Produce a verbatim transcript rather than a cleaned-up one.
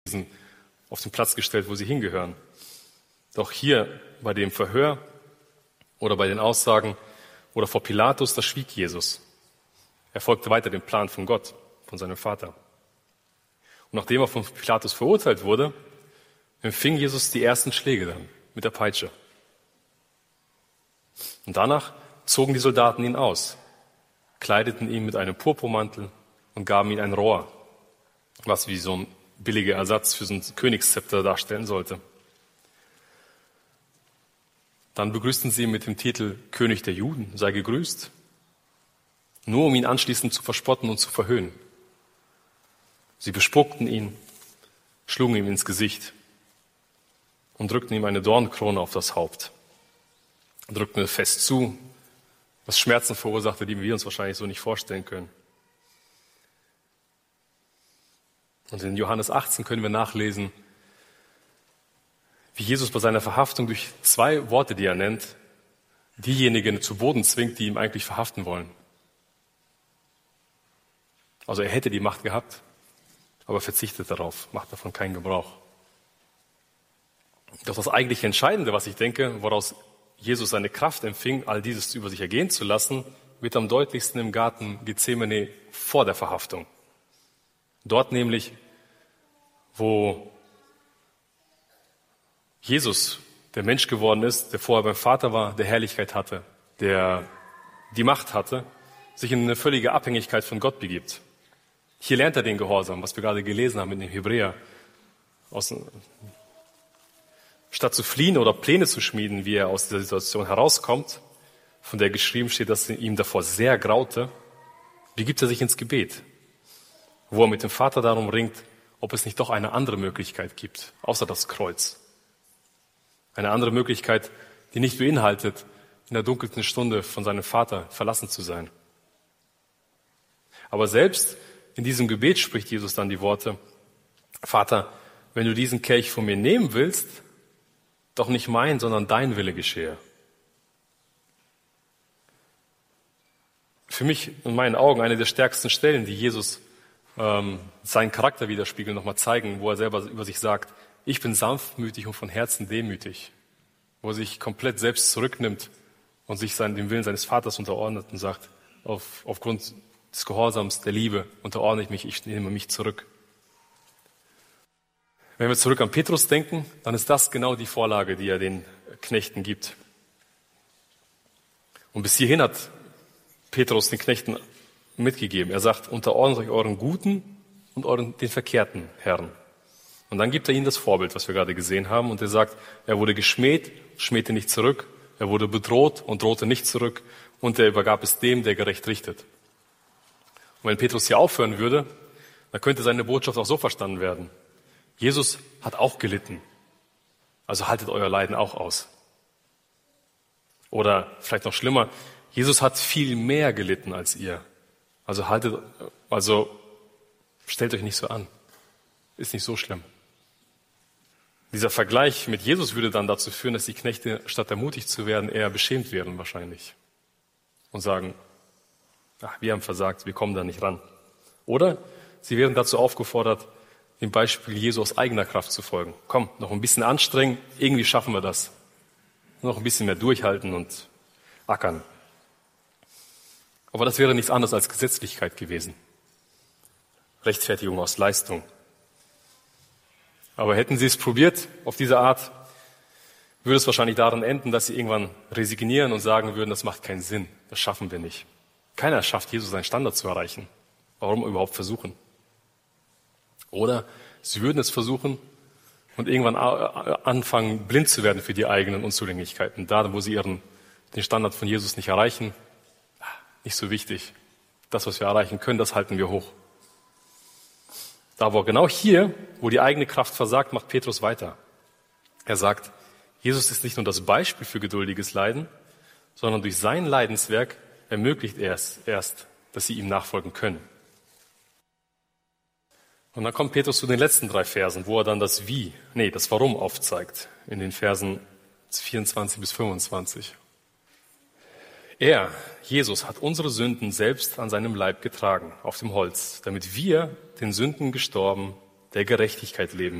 auf den Platz gestellt, wo sie hingehören. Doch hier bei dem Verhör oder bei den Aussagen oder vor Pilatus, da schwieg Jesus. Er folgte weiter dem Plan von Gott, von seinem Vater. Und nachdem er von Pilatus verurteilt wurde, empfing Jesus die ersten Schläge dann mit der Peitsche. Und danach zogen die Soldaten ihn aus, kleideten ihn mit einem Purpurmantel und gaben ihm ein Rohr, was wie so ein billiger Ersatz für so ein Königszepter darstellen sollte. Dann begrüßten sie ihn mit dem Titel König der Juden, sei gegrüßt, nur um ihn anschließend zu verspotten und zu verhöhnen. Sie bespuckten ihn, schlugen ihm ins Gesicht und drückten ihm eine Dornkrone auf das Haupt. Drückten es fest zu, was Schmerzen verursachte, die wir uns wahrscheinlich so nicht vorstellen können. Und in Johannes achtzehn können wir nachlesen, wie Jesus bei seiner Verhaftung durch zwei Worte, die er nennt, diejenigen zu Boden zwingt, die ihn eigentlich verhaften wollen. Also er hätte die Macht gehabt, aber verzichtet darauf, macht davon keinen Gebrauch. Doch das eigentlich Entscheidende, was ich denke, woraus Jesus seine Kraft empfing, all dieses über sich ergehen zu lassen, wird am deutlichsten im Garten Gethsemane vor der Verhaftung. Dort nämlich, wo Jesus, der Mensch geworden ist, der vorher beim Vater war, der Herrlichkeit hatte, der die Macht hatte, sich in eine völlige Abhängigkeit von Gott begibt. Hier lernt er den Gehorsam, was wir gerade gelesen haben in dem Hebräer. Aus, statt zu fliehen oder Pläne zu schmieden, wie er aus dieser Situation herauskommt, von der geschrieben steht, dass ihm davor sehr graute, begibt er sich ins Gebet, wo er mit dem Vater darum ringt, ob es nicht doch eine andere Möglichkeit gibt, außer das Kreuz. Eine andere Möglichkeit, die nicht beinhaltet, in der dunkelsten Stunde von seinem Vater verlassen zu sein. Aber selbst in diesem Gebet spricht Jesus dann die Worte, Vater, wenn du diesen Kelch von mir nehmen willst, doch nicht mein, sondern dein Wille geschehe. Für mich in meinen Augen eine der stärksten Stellen, die Jesus ähm, seinen Charakter widerspiegeln, nochmal zeigen, wo er selber über sich sagt, ich bin sanftmütig und von Herzen demütig, wo er sich komplett selbst zurücknimmt und sich sein, dem Willen seines Vaters unterordnet und sagt, auf, aufgrund des Gehorsams, der Liebe unterordne ich mich, ich nehme mich zurück. Wenn wir zurück an Petrus denken, dann ist das genau die Vorlage, die er den Knechten gibt. Und bis hierhin hat Petrus den Knechten mitgegeben. Er sagt, unterordnet euch euren guten und euren, den verkehrten Herren. Und dann gibt er ihnen das Vorbild, was wir gerade gesehen haben. Und er sagt, er wurde geschmäht, schmähte nicht zurück. Er wurde bedroht und drohte nicht zurück. Und er übergab es dem, der gerecht richtet. Und wenn Petrus hier aufhören würde, dann könnte seine Botschaft auch so verstanden werden. Jesus hat auch gelitten. Also haltet euer Leiden auch aus. Oder vielleicht noch schlimmer, Jesus hat viel mehr gelitten als ihr. Also haltet, also stellt euch nicht so an. Ist nicht so schlimm. Dieser Vergleich mit Jesus würde dann dazu führen, dass die Knechte, statt ermutigt zu werden, eher beschämt werden wahrscheinlich. Und sagen, ach, wir haben versagt, wir kommen da nicht ran. Oder sie wären dazu aufgefordert, dem Beispiel Jesu aus eigener Kraft zu folgen. Komm, noch ein bisschen anstrengen, irgendwie schaffen wir das. Noch ein bisschen mehr durchhalten und ackern. Aber das wäre nichts anderes als Gesetzlichkeit gewesen. Rechtfertigung aus Leistung. Aber hätten sie es probiert auf diese Art, würde es wahrscheinlich darin enden, dass sie irgendwann resignieren und sagen würden, das macht keinen Sinn, das schaffen wir nicht. Keiner schafft, Jesus seinen Standard zu erreichen. Warum überhaupt versuchen? Oder sie würden es versuchen und irgendwann anfangen, blind zu werden für die eigenen Unzulänglichkeiten. Da, wo sie ihren, den Standard von Jesus nicht erreichen, nicht so wichtig. Das, was wir erreichen können, das halten wir hoch. Aber genau hier, wo die eigene Kraft versagt, macht Petrus weiter. Er sagt, Jesus ist nicht nur das Beispiel für geduldiges Leiden, sondern durch sein Leidenswerk ermöglicht er es erst, dass sie ihm nachfolgen können. Und dann kommt Petrus zu den letzten drei Versen, wo er dann das Wie, nee, das Warum aufzeigt, in den Versen vierundzwanzig bis fünfundzwanzig. Er, Jesus, hat unsere Sünden selbst an seinem Leib getragen, auf dem Holz, damit wir, den Sünden gestorben, der Gerechtigkeit leben